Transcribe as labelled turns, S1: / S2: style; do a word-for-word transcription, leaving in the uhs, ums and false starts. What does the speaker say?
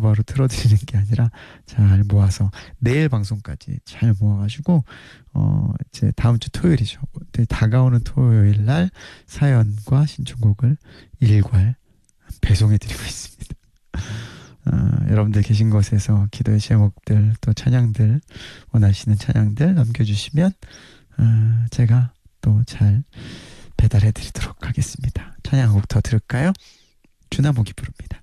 S1: 바로바로 틀어드리는 게 아니라 잘 모아서 내일 방송까지 잘 모아가지고 어 이제 다음 주 토요일이죠. 네, 다가오는 토요일 날 사연과 신청곡을 일괄 배송해드리고 있습니다. 어, 여러분들 계신 곳에서 기도의 제목들 또 찬양들 원하시는 찬양들 남겨주시면 어, 제가 또 잘 배달해드리도록 하겠습니다. 찬양 한 곡 더 들을까요? 주나목이 부릅니다.